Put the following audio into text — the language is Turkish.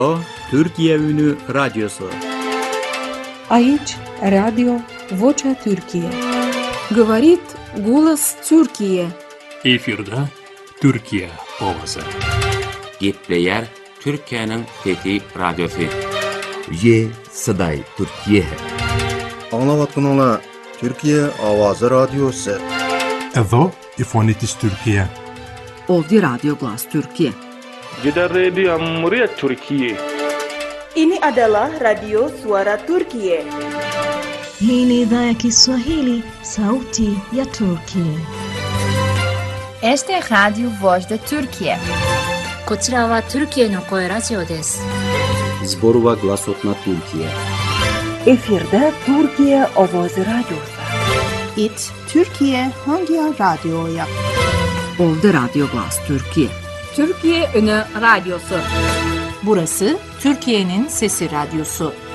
O, Türkiye Ünlü Radyosu. Aici, Radio Vocea Türkiye. Говорит голос Türkiye. Efirde Türkiye ovası. Gepleyer Türkiye'nin fethi radyosu. Ye Sıday Türkiye. Anlavatkanlar Türkiye Avazı Radyosu. Evo İfonitis Türkiye. Ovdje Radio Glas Türkiye. Jeddah Radio Muryat Türkiye. Ini adalah Radio Suara Turkiye. Hii ni idhaa ya Kiswahili, Sauti ya Turkiye. Este es Radio Voz de Türkiye. こちらはトルキエの声ラジオです。 Zborova Glasotna Türkiye. Efirde Türkiye Ovozi Radyosu. It Türkiye Hangi Radyo'ya? Ovdje Radio Glas Türkiye. Türkiye Ünlü Radyosu. Burası Türkiye'nin Sesi Radyosu.